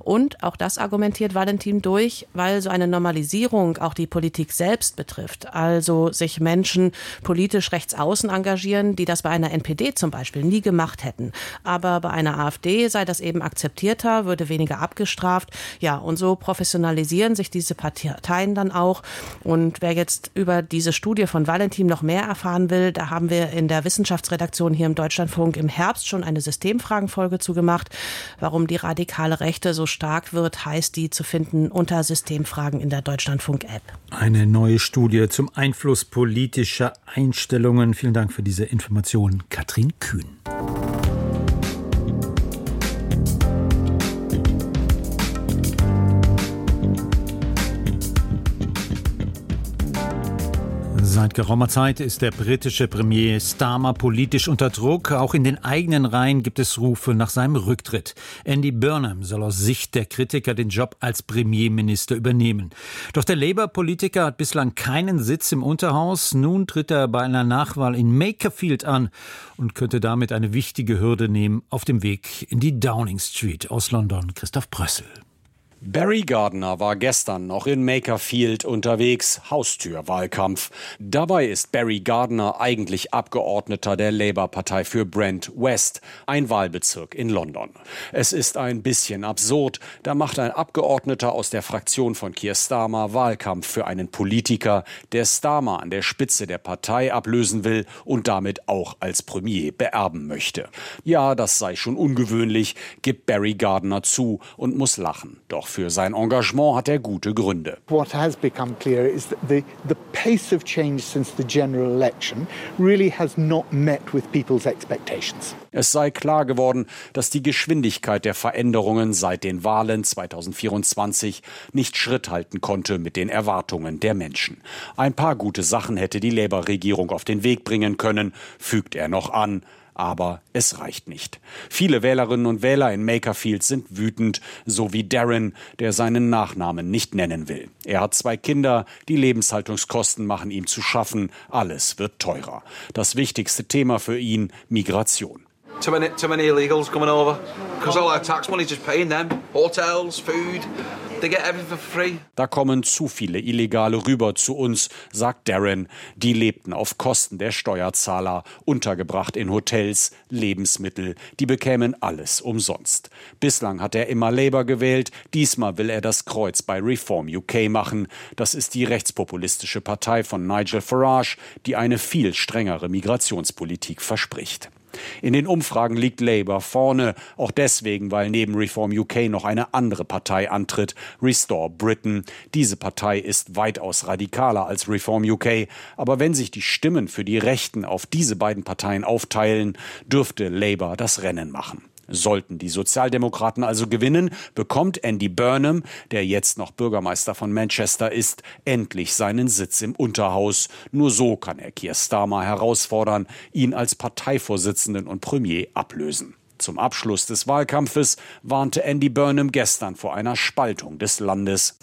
Und auch das argumentiert Valentin durch, weil so eine Normalisierung auch die Politik selbst betrifft. Also sich Menschen politisch rechts außen engagieren, die das bei einer NPD zum Beispiel nie gemacht hätten. Aber bei einer AfD sei das eben akzeptierter, würde weniger abgestraft. Ja, und so professionalisieren sich diese Parteien dann auch. Und wer jetzt über diese Studie von Valentin noch mehr erfahren will, da haben wir in der Wissenschaftsredaktion hier im Deutschlandfunk im Herbst schon eine Systemfragenfolge zugemacht. Warum die radikale Rechte so stark wird, heißt die zu finden unter Systemfragen in der Deutschlandfunk-App. Eine neue Studie zum Einfluss politischer Einstellungen. Vielen Dank für diese Information, Katrin Kühn. Seit geraumer Zeit ist der britische Premier Starmer politisch unter Druck. Auch in den eigenen Reihen gibt es Rufe nach seinem Rücktritt. Andy Burnham soll aus Sicht der Kritiker den Job als Premierminister übernehmen. Doch der Labour-Politiker hat bislang keinen Sitz im Unterhaus. Nun tritt er bei einer Nachwahl in Makerfield an und könnte damit eine wichtige Hürde nehmen auf dem Weg in die Downing Street. Aus London, Christoph Brössel. Barry Gardiner war gestern noch in Makerfield unterwegs, Haustürwahlkampf. Dabei ist Barry Gardiner eigentlich Abgeordneter der Labour-Partei für Brent West, ein Wahlbezirk in London. Es ist ein bisschen absurd, da macht ein Abgeordneter aus der Fraktion von Keir Starmer Wahlkampf für einen Politiker, der Starmer an der Spitze der Partei ablösen will und damit auch als Premier beerben möchte. Ja, das sei schon ungewöhnlich, gibt Barry Gardiner zu und muss lachen. Doch für sein Engagement hat er gute Gründe. What has become clear is that the pace of change since the general election really has not met with people's expectations. Es sei klar geworden, dass die Geschwindigkeit der Veränderungen seit den Wahlen 2024 nicht Schritt halten konnte mit den Erwartungen der Menschen. Ein paar gute Sachen hätte die Labour-Regierung auf den Weg bringen können, fügt er noch an. Aber es reicht nicht. Viele Wählerinnen und Wähler in Makerfield sind wütend, so wie Darren, der seinen Nachnamen nicht nennen will. Er hat 2 Kinder, die Lebenshaltungskosten machen ihm zu schaffen, alles wird teurer. Das wichtigste Thema für ihn, Migration. Too many illegals coming over, because all our tax money is just paying them, hotels, food. They get everything for free. Da kommen zu viele Illegale rüber zu uns, sagt Darren. Die lebten auf Kosten der Steuerzahler, untergebracht in Hotels, Lebensmittel. Die bekämen alles umsonst. Bislang hat er immer Labour gewählt. Diesmal will er das Kreuz bei Reform UK machen. Das ist die rechtspopulistische Partei von Nigel Farage, die eine viel strengere Migrationspolitik verspricht. In den Umfragen liegt Labour vorne, auch deswegen, weil neben Reform UK noch eine andere Partei antritt, Restore Britain. Diese Partei ist weitaus radikaler als Reform UK, aber wenn sich die Stimmen für die Rechten auf diese beiden Parteien aufteilen, dürfte Labour das Rennen machen. Sollten die Sozialdemokraten also gewinnen, bekommt Andy Burnham, der jetzt noch Bürgermeister von Manchester ist, endlich seinen Sitz im Unterhaus. Nur so kann er Keir Starmer herausfordern, ihn als Parteivorsitzenden und Premier ablösen. Zum Abschluss des Wahlkampfes warnte Andy Burnham gestern vor einer Spaltung des Landes.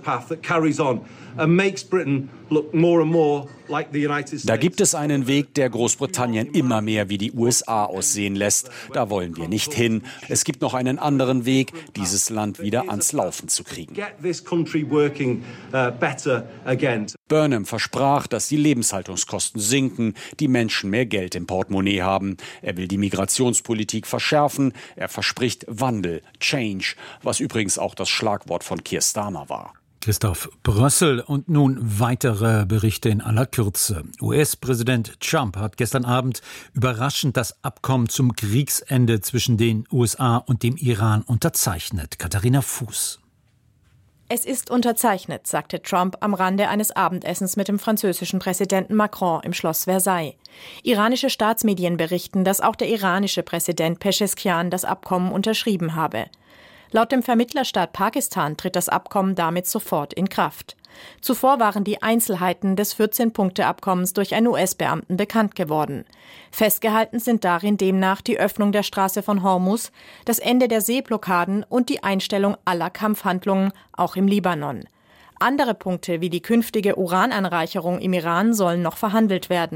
Da gibt es einen Weg, der Großbritannien immer mehr wie die USA aussehen lässt. Da wollen wir nicht hin. Es gibt noch einen anderen Weg, dieses Land wieder ans Laufen zu kriegen. Burnham versprach, dass die Lebenshaltungskosten sinken, die Menschen mehr Geld im Portemonnaie haben. Er will die Migrationspolitik verschärfen. Er verspricht Wandel, Change, was übrigens auch das Schlagwort von Keir Starmer war. Christoph Brössel und nun weitere Berichte in aller Kürze. US-Präsident Trump hat gestern Abend überraschend das Abkommen zum Kriegsende zwischen den USA und dem Iran unterzeichnet. Katharina Fuß. Es ist unterzeichnet, sagte Trump am Rande eines Abendessens mit dem französischen Präsidenten Macron im Schloss Versailles. Iranische Staatsmedien berichten, dass auch der iranische Präsident Pescheskian das Abkommen unterschrieben habe. Laut dem Vermittlerstaat Pakistan tritt das Abkommen damit sofort in Kraft. Zuvor waren die Einzelheiten des 14-Punkte-Abkommens durch einen US-Beamten bekannt geworden. Festgehalten sind darin demnach die Öffnung der Straße von Hormuz, das Ende der Seeblockaden und die Einstellung aller Kampfhandlungen, auch im Libanon. Andere Punkte wie die künftige Urananreicherung im Iran sollen noch verhandelt werden.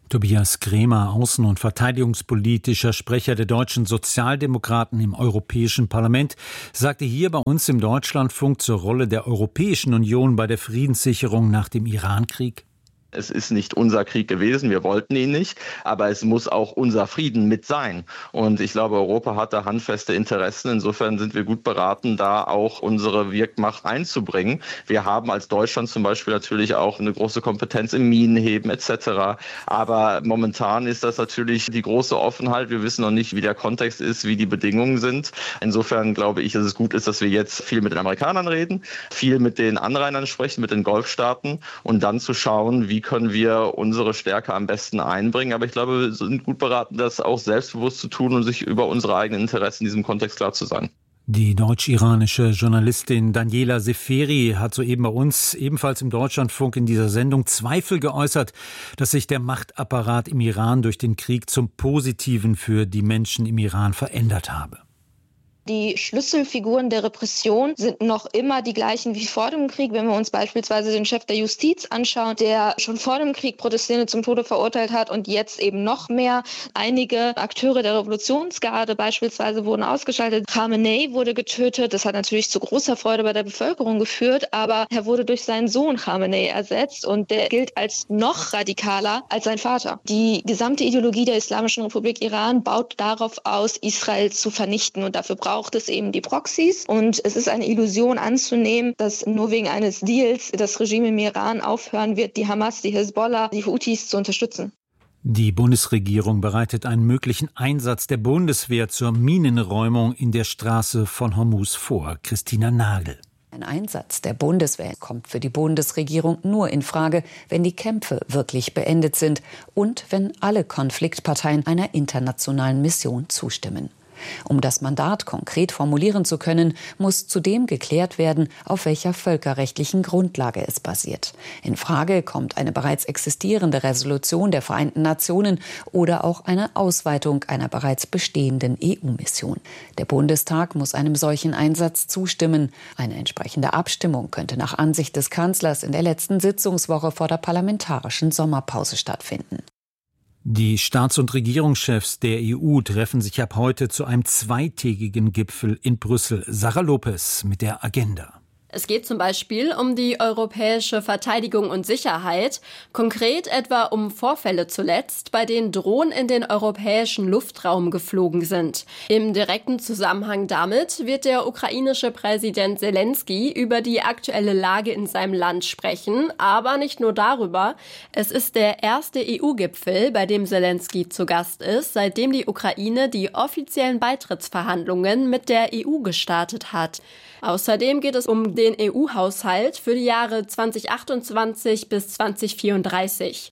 Tobias Kremer, außen- und verteidigungspolitischer Sprecher der deutschen Sozialdemokraten im Europäischen Parlament, sagte hier bei uns im Deutschlandfunk zur Rolle der Europäischen Union bei der Friedenssicherung nach dem Irankrieg. Es ist nicht unser Krieg gewesen, wir wollten ihn nicht, aber es muss auch unser Frieden mit sein. Und ich glaube, Europa hat da handfeste Interessen. Insofern sind wir gut beraten, da auch unsere Wirkmacht einzubringen. Wir haben als Deutschland zum Beispiel natürlich auch eine große Kompetenz im Minenheben etc. Aber momentan ist das natürlich die große Offenheit. Wir wissen noch nicht, wie der Kontext ist, wie die Bedingungen sind. Insofern glaube ich, dass es gut ist, dass wir jetzt viel mit den Amerikanern reden, viel mit den Anrainern sprechen, mit den Golfstaaten und dann zu schauen, wie können wir unsere Stärke am besten einbringen. Aber ich glaube, wir sind gut beraten, das auch selbstbewusst zu tun und sich über unsere eigenen Interessen in diesem Kontext klar zu sein. Die deutsch-iranische Journalistin Daniela Seferi hat soeben bei uns, ebenfalls im Deutschlandfunk in dieser Sendung, Zweifel geäußert, dass sich der Machtapparat im Iran durch den Krieg zum Positiven für die Menschen im Iran verändert habe. Die Schlüsselfiguren der Repression sind noch immer die gleichen wie vor dem Krieg. Wenn wir uns beispielsweise den Chef der Justiz anschauen, der schon vor dem Krieg Protestierende zum Tode verurteilt hat und jetzt eben noch mehr. Einige Akteure der Revolutionsgarde beispielsweise wurden ausgeschaltet. Khamenei wurde getötet. Das hat natürlich zu großer Freude bei der Bevölkerung geführt, aber er wurde durch seinen Sohn Khamenei ersetzt und der gilt als noch radikaler als sein Vater. Die gesamte Ideologie der Islamischen Republik Iran baut darauf aus, Israel zu vernichten, und dafür braucht es eben die Proxys. Und es ist eine Illusion anzunehmen, dass nur wegen eines Deals das Regime im Iran aufhören wird, die Hamas, die Hezbollah, die Houthis zu unterstützen. Die Bundesregierung bereitet einen möglichen Einsatz der Bundeswehr zur Minenräumung in der Straße von Hormuz vor. Christina Nagel. Ein Einsatz der Bundeswehr kommt für die Bundesregierung nur in Frage, wenn die Kämpfe wirklich beendet sind und wenn alle Konfliktparteien einer internationalen Mission zustimmen. Um das Mandat konkret formulieren zu können, muss zudem geklärt werden, auf welcher völkerrechtlichen Grundlage es basiert. In Frage kommt eine bereits existierende Resolution der Vereinten Nationen oder auch eine Ausweitung einer bereits bestehenden EU-Mission. Der Bundestag muss einem solchen Einsatz zustimmen. Eine entsprechende Abstimmung könnte nach Ansicht des Kanzlers in der letzten Sitzungswoche vor der parlamentarischen Sommerpause stattfinden. Die Staats- und Regierungschefs der EU treffen sich ab heute zu einem zweitägigen Gipfel in Brüssel. Sarah Lopez mit der Agenda. Es geht zum Beispiel um die europäische Verteidigung und Sicherheit, konkret etwa um Vorfälle zuletzt, bei denen Drohnen in den europäischen Luftraum geflogen sind. Im direkten Zusammenhang damit wird der ukrainische Präsident Selenskyj über die aktuelle Lage in seinem Land sprechen, aber nicht nur darüber. Es ist der erste EU-Gipfel, bei dem Selenskyj zu Gast ist, seitdem die Ukraine die offiziellen Beitrittsverhandlungen mit der EU gestartet hat. Außerdem geht es um den EU-Haushalt für die Jahre 2028 bis 2034.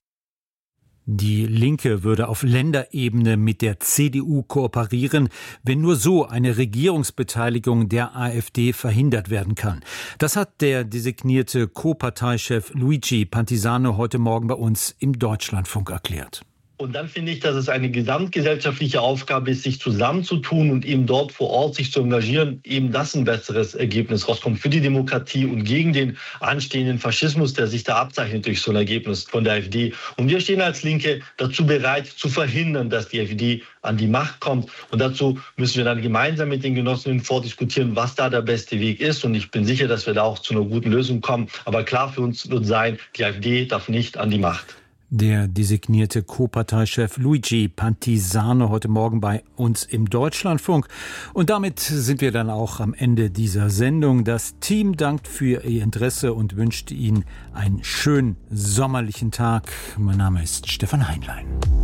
Die Linke würde auf Länderebene mit der CDU kooperieren, wenn nur so eine Regierungsbeteiligung der AfD verhindert werden kann. Das hat der designierte Co-Parteichef Luigi Pantisano heute Morgen bei uns im Deutschlandfunk erklärt. Und dann finde ich, dass es eine gesamtgesellschaftliche Aufgabe ist, sich zusammenzutun und eben dort vor Ort sich zu engagieren, eben dass ein besseres Ergebnis rauskommt für die Demokratie und gegen den anstehenden Faschismus, der sich da abzeichnet durch so ein Ergebnis von der AfD. Und wir stehen als Linke dazu bereit, zu verhindern, dass die AfD an die Macht kommt. Und dazu müssen wir dann gemeinsam mit den Genossinnen vordiskutieren, was da der beste Weg ist. Und ich bin sicher, dass wir da auch zu einer guten Lösung kommen. Aber klar für uns wird sein, die AfD darf nicht an die Macht. Der designierte Co-Parteichef Luigi Pantisano heute Morgen bei uns im Deutschlandfunk. Und damit sind wir dann auch am Ende dieser Sendung. Das Team dankt für Ihr Interesse und wünscht Ihnen einen schönen sommerlichen Tag. Mein Name ist Stefan Heinlein.